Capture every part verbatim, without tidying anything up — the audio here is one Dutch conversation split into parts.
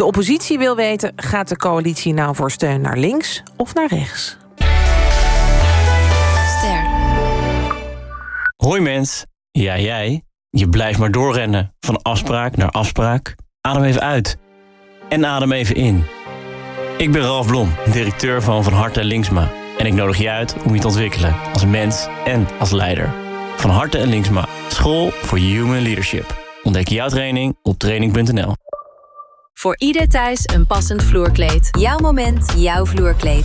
De oppositie wil weten, gaat de coalitie nou voor steun naar links of naar rechts? Ster. Hoi mens. Ja, jij. Je blijft maar doorrennen. Van afspraak naar afspraak. Adem even uit. En adem even in. Ik ben Ralf Blom, directeur van Van Harte en Linksma. En ik nodig je uit om je te ontwikkelen als mens en als leider. Van Harte en Linksma. School voor Human Leadership. Ontdek jouw training op training punt n l. Voor ieder thuis een passend vloerkleed. Jouw moment, jouw vloerkleed.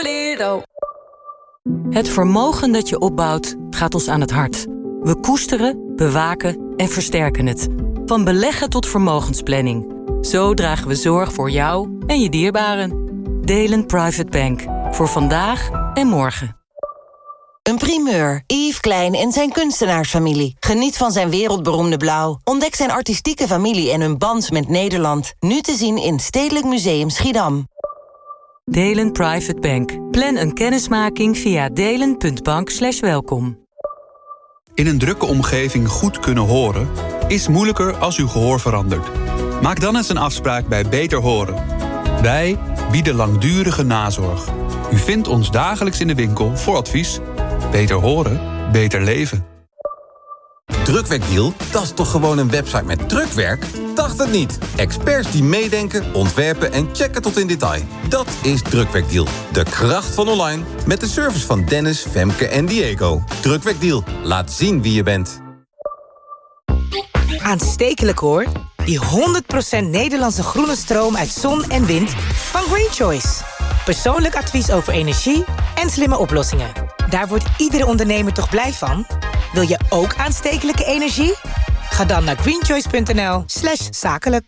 Het vermogen dat je opbouwt gaat ons aan het hart. We koesteren, bewaken en versterken het. Van beleggen tot vermogensplanning. Zo dragen we zorg voor jou en je dierbaren. Delen Private Bank. Voor vandaag en morgen. Een primeur. Yves Klein en zijn kunstenaarsfamilie. Geniet van zijn wereldberoemde blauw. Ontdek zijn artistieke familie en hun band met Nederland. Nu te zien in Stedelijk Museum Schiedam. Delen Private Bank. Plan een kennismaking via delen punt bank slash welkom. In een drukke omgeving goed kunnen horen is moeilijker als uw gehoor verandert. Maak dan eens een afspraak bij Beter Horen. Wij bieden langdurige nazorg. U vindt ons dagelijks in de winkel voor advies. Beter horen, beter leven. Drukwerkdeal? Dat is toch gewoon een website met drukwerk? Dacht het niet. Experts die meedenken, ontwerpen en checken tot in detail. Dat is Drukwerkdeal. De kracht van online. Met de service van Dennis, Femke en Diego. Drukwerkdeal. Laat zien wie je bent. Aanstekelijk hoor. Die honderd procent Nederlandse groene stroom uit zon en wind van Green Choice. Persoonlijk advies over energie en slimme oplossingen. Daar wordt iedere ondernemer toch blij van? Wil je ook aanstekelijke energie? Ga dan naar greenchoice punt n l slash zakelijk.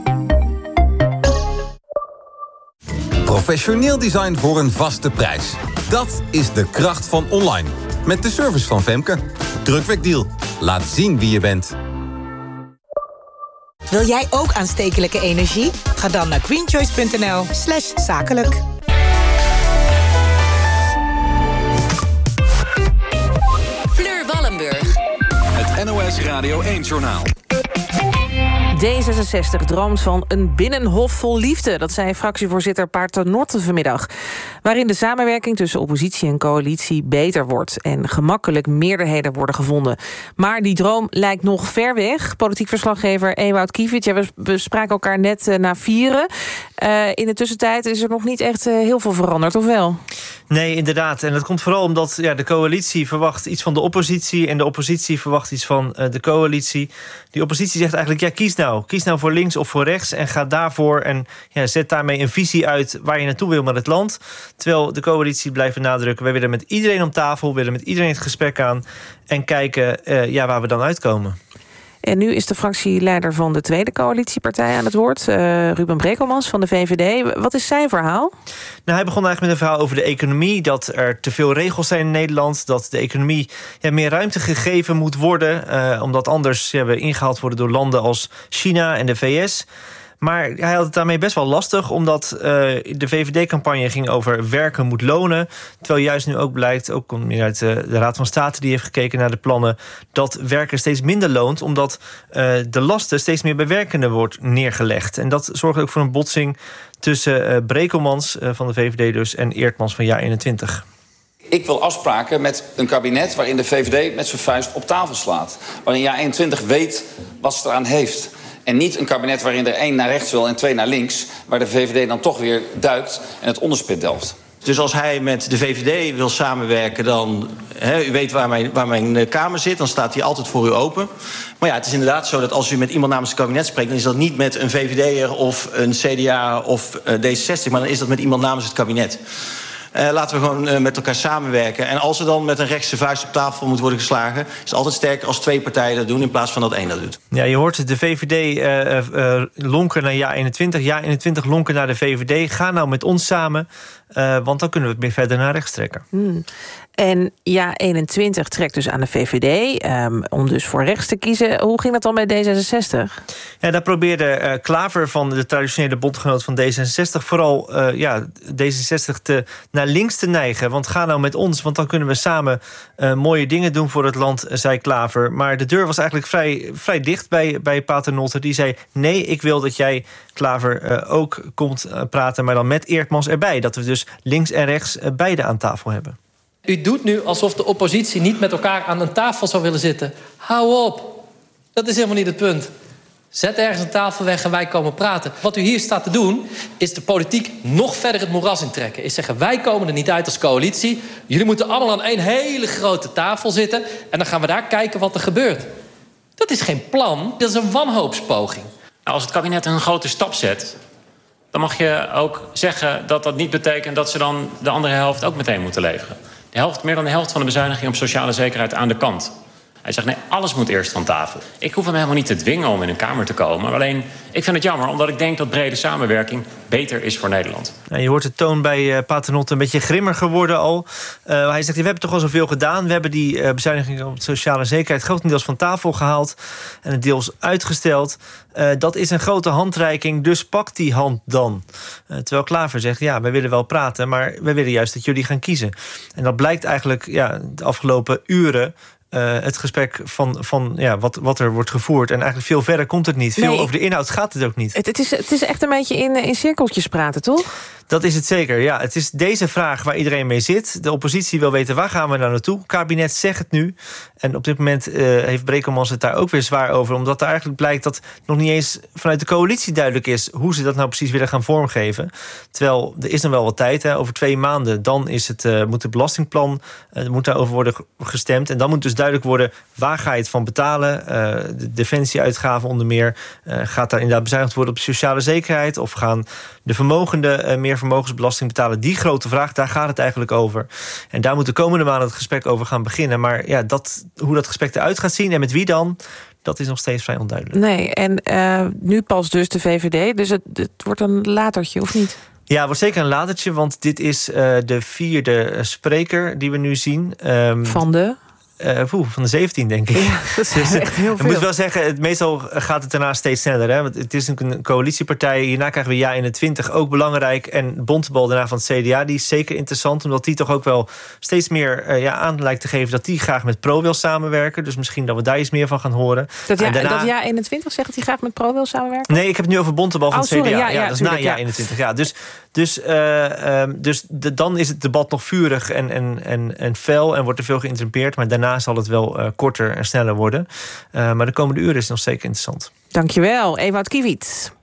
Professioneel design voor een vaste prijs. Dat is de kracht van online. Met de service van Femke. Drukwerkdeal. Laat zien wie je bent. Wil jij ook aanstekelijke energie? Ga dan naar greenchoice punt n l slash zakelijk. Fleur Wallenburg. Het N O S Radio één-journaal. D zesenzestig droomt van een binnenhof vol liefde. Dat zei fractievoorzitter Paternotte vanmiddag. Waarin de samenwerking tussen oppositie en coalitie beter wordt en gemakkelijk meerderheden worden gevonden. Maar die droom lijkt nog ver weg. Politiek verslaggever Ewout Kiviet, ja, we, we spraken elkaar net uh, na vieren. Uh, in de tussentijd is er nog niet echt uh, heel veel veranderd, of wel? Nee, inderdaad. En dat komt vooral omdat ja, de coalitie verwacht iets van de oppositie en de oppositie verwacht iets van uh, de coalitie. Die oppositie zegt eigenlijk, ja, kies nou. Kies nou voor links of voor rechts en ga daarvoor en ja, zet daarmee een visie uit waar je naartoe wil met het land. Terwijl de coalitie blijft benadrukken, wij willen met iedereen om tafel, we willen met iedereen het gesprek aan en kijken uh, ja, waar we dan uitkomen. En nu is de fractieleider van de tweede coalitiepartij aan het woord, uh, Ruben Brekelmans van de V V D. Wat is zijn verhaal? Nou, hij begon eigenlijk met een verhaal over de economie, dat er te veel regels zijn in Nederland, dat de economie ja, meer ruimte gegeven moet worden, uh, omdat anders ja, we ingehaald worden door landen als China en de V S. Maar hij had het daarmee best wel lastig, omdat uh, de V V D-campagne ging over werken moet lonen. Terwijl juist nu ook blijkt, ook uit uh, de Raad van State die heeft gekeken naar de plannen, dat werken steeds minder loont, omdat uh, de lasten steeds meer bij werkenden wordt neergelegd. En dat zorgt ook voor een botsing tussen uh, Brekelmans uh, van de V V D dus en Eertmans van Ja eenentwintig. Ik wil afspraken met een kabinet waarin de V V D met zijn vuist op tafel slaat. Waarin Ja eenentwintig weet wat ze eraan heeft. En niet een kabinet waarin er één naar rechts wil en twee naar links, waar de V V D dan toch weer duikt en het onderspit delft. Dus als hij met de V V D wil samenwerken, dan, he, u weet waar mijn, waar mijn kamer zit, dan staat hij altijd voor u open. Maar ja, het is inderdaad zo dat als u met iemand namens het kabinet spreekt, dan is dat niet met een V V D'er of een C D A of uh, D zesenzestig, maar dan is dat met iemand namens het kabinet. Uh, laten we gewoon uh, met elkaar samenwerken. En als er dan met een rechtse vuist op tafel moet worden geslagen, is het altijd sterker als twee partijen dat doen in plaats van dat één dat doet. Ja, je hoort de V V D uh, uh, lonken naar Ja eenentwintig. Ja eenentwintig lonken naar de V V D. Ga nou met ons samen, uh, want dan kunnen we het meer verder naar rechts trekken. Hmm. En Ja eenentwintig trekt dus aan de V V D um, om dus voor rechts te kiezen. Hoe ging dat dan bij D zesenzestig? Ja, daar probeerde uh, Klaver van de traditionele bondgenoot van D zesenzestig vooral uh, ja, D zesenzestig te, naar naar links te neigen. Want ga nou met ons, want dan kunnen we samen uh, mooie dingen doen voor het land, zei Klaver. Maar de deur was eigenlijk vrij, vrij dicht bij, bij Paternotte. Die zei, nee, ik wil dat jij, Klaver, uh, ook komt uh, praten, maar dan met Eertmans erbij. Dat we dus links en rechts uh, beide aan tafel hebben. U doet nu alsof de oppositie niet met elkaar aan een tafel zou willen zitten. Hou op. Dat is helemaal niet het punt. Zet ergens een tafel weg en wij komen praten. Wat u hier staat te doen, is de politiek nog verder het moeras intrekken. Is zeggen, wij komen er niet uit als coalitie. Jullie moeten allemaal aan één hele grote tafel zitten. En dan gaan we daar kijken wat er gebeurt. Dat is geen plan, dat is een wanhoopspoging. Nou, als het kabinet een grote stap zet, dan mag je ook zeggen dat dat niet betekent dat ze dan de andere helft ook meteen moeten leveren. De helft, meer dan de helft van de bezuiniging op sociale zekerheid aan de kant. Hij zegt, nee, alles moet eerst van tafel. Ik hoef hem helemaal niet te dwingen om in een Kamer te komen. Alleen, ik vind het jammer, omdat ik denk dat brede samenwerking beter is voor Nederland. Nou, je hoort de toon bij uh, Paternotte een beetje grimmer geworden al. Uh, hij zegt, we hebben toch al zoveel gedaan. We hebben die uh, bezuiniging op sociale zekerheid grotendeels van tafel gehaald en het deels uitgesteld. Uh, dat is een grote handreiking, dus pak die hand dan. Uh, terwijl Klaver zegt, ja, wij willen wel praten, maar wij willen juist dat jullie gaan kiezen. En dat blijkt eigenlijk ja, de afgelopen uren Uh, het gesprek van, van ja, wat, wat er wordt gevoerd. En eigenlijk veel verder komt het niet. Veel nee, over de inhoud gaat het ook niet. Het, het, is, het is echt een beetje in, in cirkeltjes praten, toch? Dat is het zeker, ja. Het is deze vraag waar iedereen mee zit. De oppositie wil weten, waar gaan we nou naartoe? Het kabinet zegt het nu. En op dit moment uh, heeft Brekelmans het daar ook weer zwaar over. Omdat er eigenlijk blijkt dat nog niet eens vanuit de coalitie duidelijk is hoe ze dat nou precies willen gaan vormgeven. Terwijl, er is nog wel wat tijd. Hè. Over twee maanden, dan is het, uh, moet het belastingplan uh, moet daarover worden gestemd. En dan moet dus duidelijk worden, waar ga je het van betalen? Uh, de defensieuitgaven onder meer. Uh, gaat daar inderdaad bezuinigd worden op sociale zekerheid? Of gaan de vermogenden uh, meer vermogensbelasting betalen? Die grote vraag, daar gaat het eigenlijk over. En daar moet de komende maanden het gesprek over gaan beginnen. Maar ja, dat, hoe dat gesprek eruit gaat zien en met wie dan, dat is nog steeds vrij onduidelijk. Nee, en uh, nu pas dus de V V D. Dus het, het wordt een latertje, of niet? Ja, het wordt zeker een latertje, want dit is uh, de vierde spreker die we nu zien. Um, Van de? Uh, poeh, van de zeventien, denk ik. Ja, dat is dus, echt heel veel. Ik moet wel zeggen, het, meestal gaat het daarna steeds sneller. Hè? Want het is een coalitiepartij. Hierna krijgen we Ja eenentwintig, ook belangrijk. En Bontebal daarna van het C D A, die is zeker interessant. Omdat die toch ook wel steeds meer uh, ja, aan lijkt te geven dat die graag met Pro wil samenwerken. Dus misschien dat we daar iets meer van gaan horen. Dat Ja, daarna... dat Ja eenentwintig zegt dat hij graag met Pro wil samenwerken? Nee, ik heb het nu over Bontebal van oh, het C D A. Sorry, ja, ja, ja, dat is tuurlijk, na Ja ja. eenentwintig. Ja, dus dus, uh, um, dus de, dan is het debat nog vurig en, en, en, en fel en wordt er veel geïnterrumpeerd. Maar daarna zal het wel uh, korter en sneller worden. Uh, maar de komende uren is het nog zeker interessant. Dankjewel, Ewout Kiewit.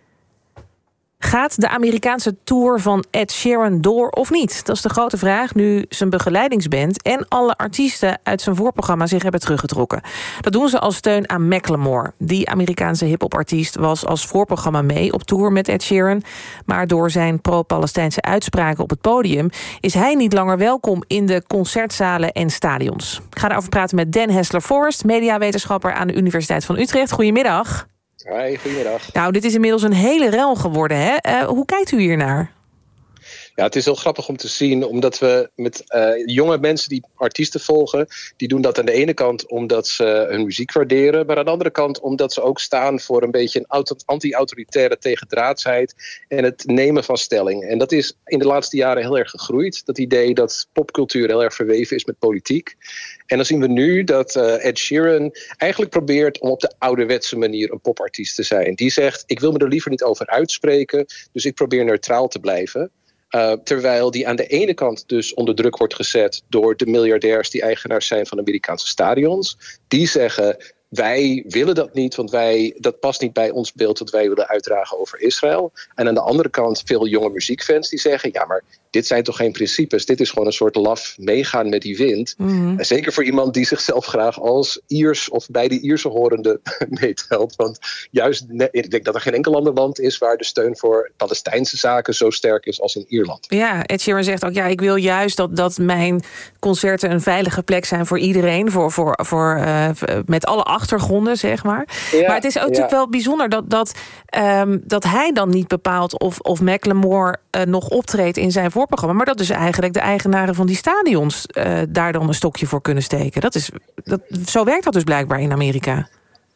Gaat de Amerikaanse tour van Ed Sheeran door of niet? Dat is de grote vraag nu zijn begeleidingsband en alle artiesten uit zijn voorprogramma zich hebben teruggetrokken. Dat doen ze als steun aan Macklemore. Die Amerikaanse hip-hop-artiest was als voorprogramma mee op tour met Ed Sheeran. Maar door zijn pro-Palestijnse uitspraken op het podium is hij niet langer welkom in de concertzalen en stadions. Ik ga daarover praten met Dan Hessler-Forrest, mediawetenschapper aan de Universiteit van Utrecht. Goedemiddag. Hoi, goedemiddag. Nou, dit is inmiddels een hele rel geworden, hè? Uh, hoe kijkt u hiernaar? Ja, het is heel grappig om te zien, omdat we met uh, jonge mensen die artiesten volgen, die doen dat aan de ene kant omdat ze hun muziek waarderen, maar aan de andere kant omdat ze ook staan voor een beetje een anti-autoritaire tegendraadsheid en het nemen van stelling. En dat is in de laatste jaren heel erg gegroeid, dat idee dat popcultuur heel erg verweven is met politiek. En dan zien we nu dat uh, Ed Sheeran eigenlijk probeert om op de ouderwetse manier een popartiest te zijn. Die zegt, ik wil me er liever niet over uitspreken, dus ik probeer neutraal te blijven. Uh, terwijl die aan de ene kant dus onder druk wordt gezet door de miljardairs die eigenaars zijn van Amerikaanse stadions. Die zeggen, wij willen dat niet, want wij, dat past niet bij ons beeld dat wij willen uitdragen over Israël. En aan de andere kant veel jonge muziekfans die zeggen, ja, maar dit zijn toch geen principes. Dit is gewoon een soort laf meegaan met die wind. Mm-hmm. En zeker voor iemand die zichzelf graag als Iers of bij de Ierse horende meetelt. Want juist, ik denk dat er geen enkel ander land is waar de steun voor Palestijnse zaken zo sterk is als in Ierland. Ja, Ed Sheeran zegt ook, ja, ik wil juist dat, dat mijn concerten een veilige plek zijn voor iedereen. Voor, voor, voor, uh, met alle achtergronden, zeg maar. Ja, maar het is ook ja. natuurlijk wel bijzonder dat, dat, um, dat hij dan niet bepaalt of, of Macklemore uh, nog optreedt in zijn voorprogramma, maar dat dus eigenlijk de eigenaren van die stadions uh, daar dan een stokje voor kunnen steken. Dat is, dat, zo werkt dat dus blijkbaar in Amerika.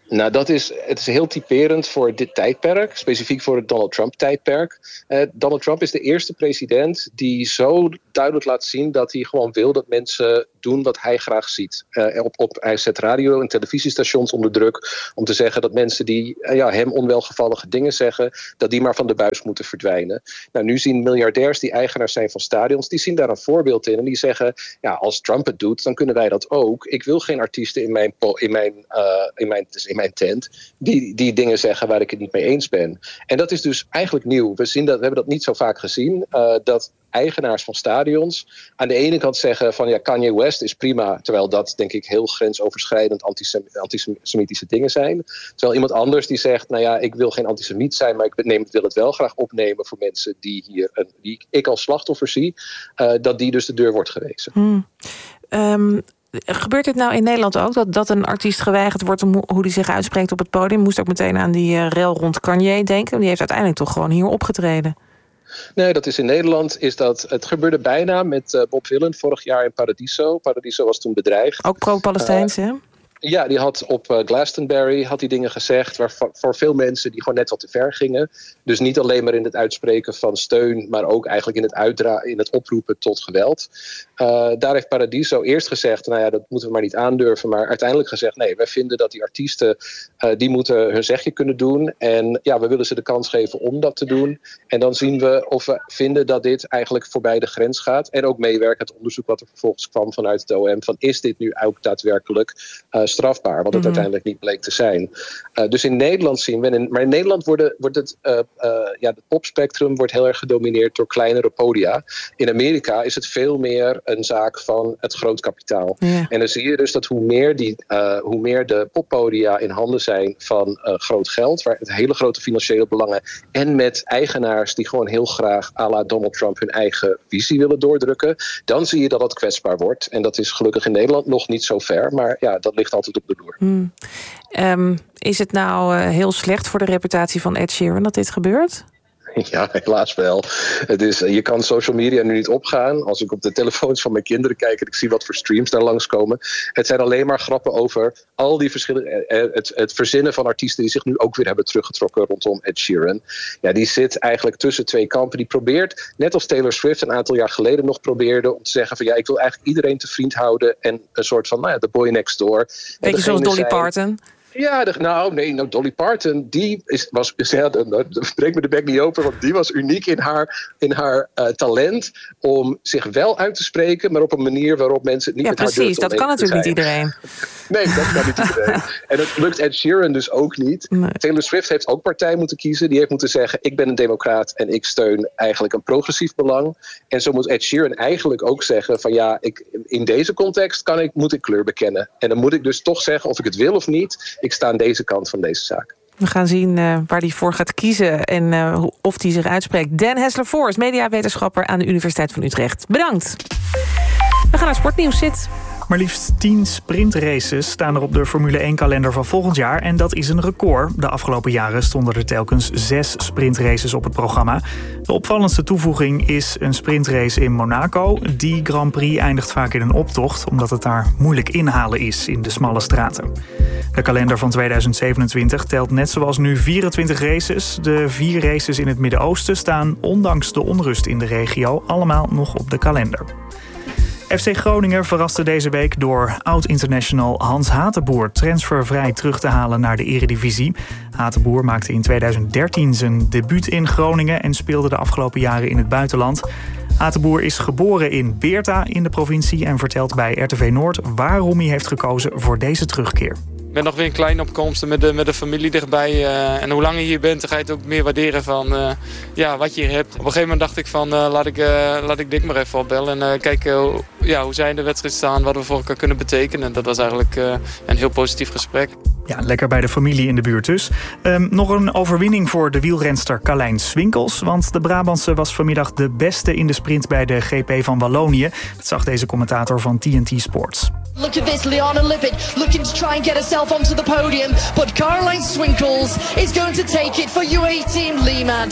Nou, dat is, het is heel typerend voor dit tijdperk, specifiek voor het Donald Trump-tijdperk. Uh, Donald Trump is de eerste president die zo duidelijk laat zien dat hij gewoon wil dat mensen doen wat hij graag ziet. Uh, op, op, hij zet radio- en televisiestations onder druk om te zeggen dat mensen die uh, ja, hem onwelgevallige dingen zeggen, dat die maar van de buis moeten verdwijnen. Nou, nu zien miljardairs die eigenaars zijn van stadions, die zien daar een voorbeeld in en die zeggen, ja, als Trump het doet, dan kunnen wij dat ook. Ik wil geen artiesten in mijn, in mijn, uh, in mijn, in mijn tent die, die dingen zeggen waar ik het niet mee eens ben. En dat is dus eigenlijk nieuw. We, zien dat, we hebben dat niet zo vaak gezien, uh, dat eigenaars van stadions aan de ene kant zeggen van ja, Kanye West is prima, terwijl dat denk ik heel grensoverschrijdend antisem- antisemitische dingen zijn. Terwijl iemand anders die zegt, nou ja, ik wil geen antisemiet zijn, maar ik neem, wil het wel graag opnemen voor mensen die hier een, die ik als slachtoffer zie, uh, dat die dus de deur wordt gewezen. Hmm. Um... Gebeurt dit nou in Nederland ook? Dat, dat een artiest geweigerd wordt om hoe hij zich uitspreekt op het podium? Moest ook meteen aan die uh, rel rond Kanye denken. Die heeft uiteindelijk toch gewoon hier opgetreden. Nee, dat is in Nederland. Is dat, het gebeurde bijna met uh, Bob Dylan vorig jaar in Paradiso. Paradiso was toen bedreigd. Ook pro-Palestijns, uh, hè? Ja, die had op uh, Glastonbury had die dingen gezegd waar voor veel mensen die gewoon net wat te ver gingen. Dus niet alleen maar in het uitspreken van steun, maar ook eigenlijk in het, uitdra- in het oproepen tot geweld. Uh, daar heeft Paradiso eerst gezegd, nou ja, dat moeten we maar niet aandurven. Maar uiteindelijk gezegd, nee, wij vinden dat die artiesten, uh, die moeten hun zegje kunnen doen. En ja, we willen ze de kans geven om dat te doen. En dan zien we of we vinden dat dit eigenlijk voorbij de grens gaat. En ook meewerken het onderzoek wat er vervolgens kwam vanuit het O M. Van is dit nu ook daadwerkelijk uh, strafbaar? Wat het mm-hmm. uiteindelijk niet bleek te zijn. Uh, dus in Nederland zien we, in, maar in Nederland wordt, wordt het, uh, uh, ja, het popspectrum wordt heel erg gedomineerd door kleinere podia. In Amerika is het veel meer een zaak van het grootkapitaal. Ja. En dan zie je dus dat hoe meer, die, uh, hoe meer de poppodia in handen zijn van uh, groot geld, waar het hele grote financiële belangen en met eigenaars die gewoon heel graag à la Donald Trump hun eigen visie willen doordrukken, dan zie je dat dat kwetsbaar wordt. En dat is gelukkig in Nederland nog niet zo ver, maar ja, dat ligt altijd op de loer. Hmm. Um, is het nou uh, heel slecht voor de reputatie van Ed Sheeran dat dit gebeurt? Ja, helaas wel. Het is, je kan social media nu niet opgaan. Als ik op de telefoons van mijn kinderen kijk en ik zie wat voor streams daar langskomen. Het zijn alleen maar grappen over al die verschillende. Het, het verzinnen van artiesten die zich nu ook weer hebben teruggetrokken rondom Ed Sheeran. Ja, die zit eigenlijk tussen twee kampen. Die probeert, net als Taylor Swift een aantal jaar geleden nog probeerde, om te zeggen van ja, ik wil eigenlijk iedereen te vriend houden. En een soort van, nou ja, de boy next door. Beetje zoals Dolly zijn, Parton. Ja, de, nou nee, nou, Dolly Parton, die is, was, ja, breek me de bek niet open, want die was uniek in haar, in haar uh, talent om zich wel uit te spreken, maar op een manier waarop mensen het niet ja, met precies, haar durven. Dat kan natuurlijk niet iedereen. Nee, dat kan niet iedereen. En dat lukt Ed Sheeran dus ook niet. Nee. Taylor Swift heeft ook partij moeten kiezen. Die heeft moeten zeggen, ik ben een democraat en ik steun eigenlijk een progressief belang. En zo moet Ed Sheeran eigenlijk ook zeggen van ja, ik, in deze context kan ik, moet ik kleur bekennen. En dan moet ik dus toch zeggen of ik het wil of niet. Ik sta aan deze kant van deze zaak. We gaan zien uh, waar hij voor gaat kiezen en uh, of hij zich uitspreekt. Dan Hessler-Voorst, mediawetenschapper aan de Universiteit van Utrecht. Bedankt. We gaan naar Sportnieuws. Zit. Maar liefst tien sprintraces staan er op de Formule één-kalender van volgend jaar. En dat is een record. De afgelopen jaren stonden er telkens zes sprintraces op het programma. De opvallendste toevoeging is een sprintrace in Monaco. Die Grand Prix eindigt vaak in een optocht, omdat het daar moeilijk inhalen is in de smalle straten. De kalender van tweeduizend zevenentwintig telt net zoals nu vierentwintig races. De vier races in het Midden-Oosten staan, ondanks de onrust in de regio, allemaal nog op de kalender. F C Groningen verraste deze week door oud-international Hans Hatenboer transfervrij terug te halen naar de Eredivisie. Hatenboer maakte in tweeduizend dertien zijn debuut in Groningen en speelde de afgelopen jaren in het buitenland. Hatenboer is geboren in Beerta in de provincie en vertelt bij R T V Noord waarom hij heeft gekozen voor deze terugkeer. Ik ben nog weer een kleine opkomst met de, met de familie dichtbij. Uh, en hoe langer je hier bent, dan ga je het ook meer waarderen van uh, ja, wat je hier hebt. Op een gegeven moment dacht ik van uh, laat ik, uh, laat ik Dick maar even opbellen. En uh, kijken uh, ja, hoe zij in de wedstrijd staan, wat we voor elkaar kunnen betekenen. En dat was eigenlijk uh, een heel positief gesprek. Ja, lekker bij de familie in de buurt dus. Um, nog een overwinning voor de wielrenster Carlijn Swinkels. Want de Brabantse was vanmiddag de beste in de sprint bij de G P van Wallonië. Dat zag deze commentator van T N T Sports. Look at this, Liana Lippitt looking to try and get herself onto the podium. But Caroline Swinkels is going to take it for U eighteen Lehman.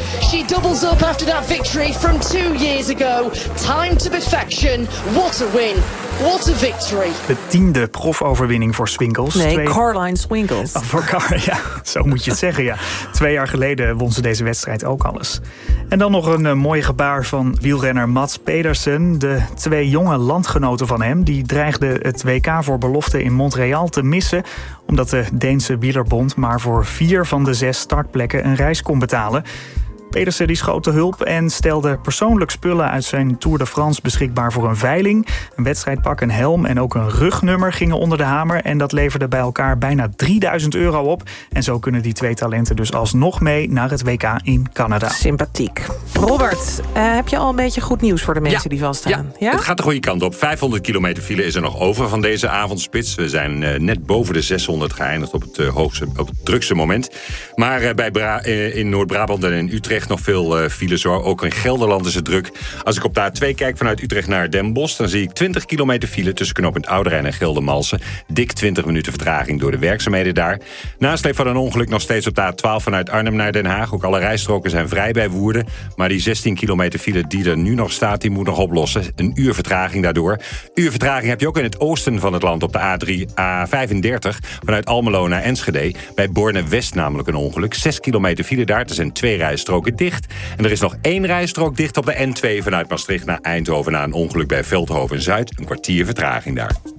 She doubles up after that victory from two years ago. Time to perfection. What a win. What a victory. De tiende profoverwinning voor Swinkels. Nee, Twee... Caroline Swinkels. Oh, voor Car, ja, zo moet je het zeggen, ja. Twee jaar geleden won ze deze wedstrijd ook alles. En dan nog een uh, mooi gebaar van wielrenner Mats Pedersen. De twee jonge landgenoten van hem die dreigden het W K voor belofte in Montreal te missen, omdat de Deense wielerbond maar voor vier van de zes startplekken een reis kon betalen. Pedersen die schoot te hulp en stelde persoonlijk spullen uit zijn Tour de France beschikbaar voor een veiling. Een wedstrijdpak, een helm en ook een rugnummer gingen onder de hamer. En dat leverde bij elkaar bijna drieduizend euro op. En zo kunnen die twee talenten dus alsnog mee naar het W K in Canada. Sympathiek. Robert, uh, heb je al een beetje goed nieuws voor de mensen ja, die vaststaan? Ja, ja, het gaat de goede kant op. vijfhonderd kilometer file is er nog over van deze avondspits. We zijn uh, net boven de zeshonderd geëindigd op het, uh, hoogste, op het drukste moment. Maar uh, bij Bra- uh, in Noord-Brabant en in Utrecht nog veel uh, files hoor. Ook in Gelderland is het druk. Als ik op de A twee kijk vanuit Utrecht naar Den Bosch, dan zie ik twintig kilometer file tussen knooppunt Ouderijn en Geldermalsen. Dik twintig minuten vertraging door de werkzaamheden daar. Nasleep van een ongeluk nog steeds op de A twaalf vanuit Arnhem naar Den Haag. Ook alle rijstroken zijn vrij bij Woerden. Maar die zestien kilometer file die er nu nog staat, die moet nog oplossen. Een uur vertraging daardoor. Uur vertraging heb je ook in het oosten van het land op de A drie, A vijfendertig vanuit Almelo naar Enschede. Bij Borne-West namelijk een ongeluk. Zes kilometer file daar. Er zijn twee rijstroken dicht. En er is nog één rijstrook dicht op de N twee vanuit Maastricht naar Eindhoven na een ongeluk bij Veldhoven-Zuid. Een kwartier vertraging daar.